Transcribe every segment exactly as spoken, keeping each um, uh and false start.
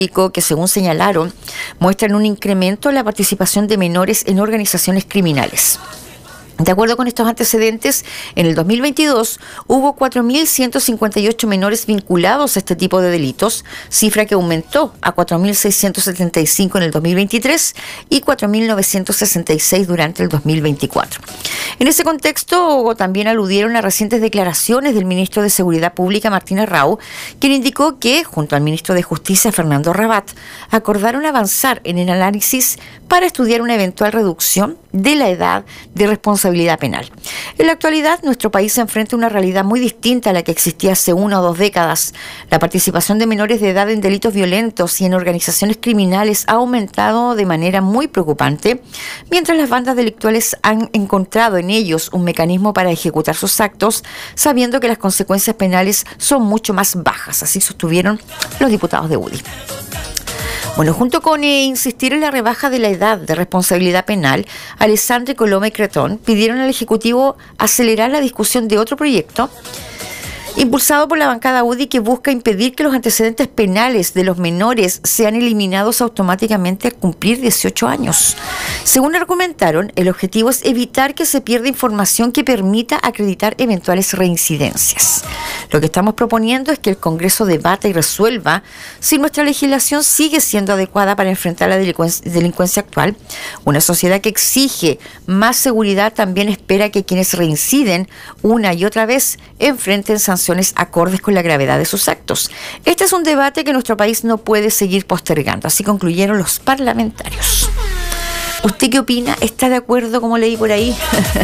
que, según señalaron, muestran un incremento en la participación de menores en organizaciones criminales. De acuerdo con estos antecedentes, en el dos mil veintidós hubo cuatro mil ciento cincuenta y ocho menores vinculados a este tipo de delitos, cifra que aumentó a cuatro mil seiscientos setenta y cinco en el dos mil veintitrés y cuatro mil novecientos sesenta y seis durante el dos mil veinticuatro. En ese contexto, también aludieron a recientes declaraciones del ministro de Seguridad Pública, Martín Arrau, quien indicó que, junto al ministro de Justicia, Fernando Rabat, acordaron avanzar en el análisis para estudiar una eventual reducción de la edad de responsabilidad penal. En la actualidad, nuestro país se enfrenta a una realidad muy distinta a la que existía hace una o dos décadas. La participación de menores de edad en delitos violentos y en organizaciones criminales ha aumentado de manera muy preocupante, mientras las bandas delictuales han encontrado en ellos un mecanismo para ejecutar sus actos, sabiendo que las consecuencias penales son mucho más bajas, así sostuvieron los diputados de U D I. Bueno, junto con eh, insistir en la rebaja de la edad de responsabilidad penal, Alessandri, Coloma y Cretón pidieron al Ejecutivo acelerar la discusión de otro proyecto impulsado por la bancada U D I que busca impedir que los antecedentes penales de los menores sean eliminados automáticamente al cumplir dieciocho años. Según argumentaron, el objetivo es evitar que se pierda información que permita acreditar eventuales reincidencias. Lo que estamos proponiendo es que el Congreso debata y resuelva si nuestra legislación sigue siendo adecuada para enfrentar la delincuencia, delincuencia actual. Una sociedad que exige más seguridad también espera que quienes reinciden una y otra vez enfrenten sanciones acordes con la gravedad de sus actos. Este es un debate que nuestro país no puede seguir postergando, así concluyeron los parlamentarios. ¿Usted qué opina? ¿Está de acuerdo, como leí por ahí?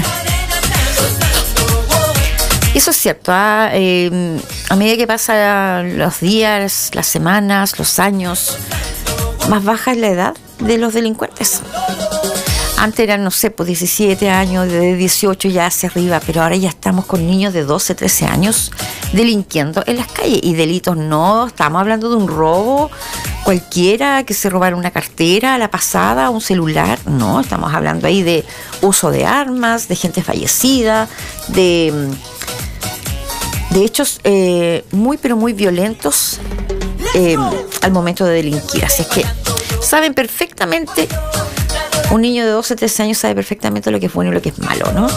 Eso es cierto, ¿ah? eh, a medida que pasan los días, las semanas, los años, más baja es la edad de los delincuentes. Antes eran, no sé, pues diecisiete años, de dieciocho ya hacia arriba, pero ahora ya estamos con niños de doce, trece años delinquiendo en las calles. Y delitos no, estamos hablando de un robo cualquiera, que se robaron una cartera a la pasada, un celular. No, estamos hablando ahí de uso de armas, de gente fallecida, de, de hechos eh, muy, pero muy violentos eh, al momento de delinquir. Así es que saben perfectamente... Un niño de doce, trece años sabe perfectamente lo que es bueno y lo que es malo, ¿no?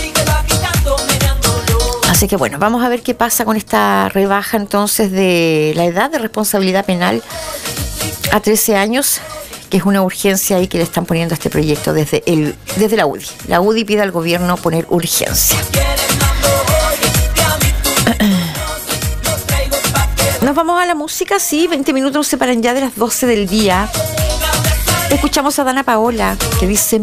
Así que bueno, vamos a ver qué pasa con esta rebaja entonces de la edad de responsabilidad penal a trece años, que es una urgencia ahí que le están poniendo a este proyecto desde, el, desde la U D I. La U D I pide al gobierno poner urgencia. Nos vamos a la música, sí, veinte minutos nos separan ya de las doce del día. Escuchamos a Dana Paola, que dice...